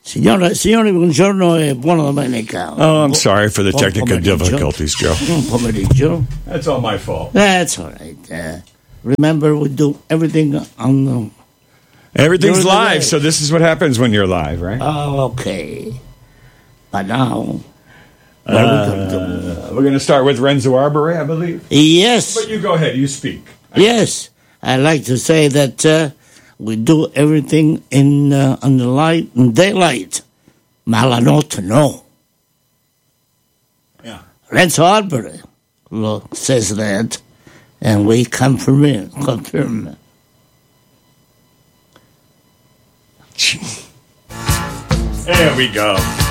Signore, buongiorno e buona domenica. Oh, I'm sorry for the technical difficulties, Joe. Pomeriggio. That's all my fault. That's all right. Remember, we do everything on the... Everything's live, so this is what happens when you're live, right? Oh, okay. But now, what are we going to do? We're going to start with Renzo Arbore, I believe. Yes. But you go ahead, you speak. Yes. I like to say that we do everything in the light and daylight. Ma la notte, no. Yeah. Renzo Arbore says that, and we confirm it. There we go.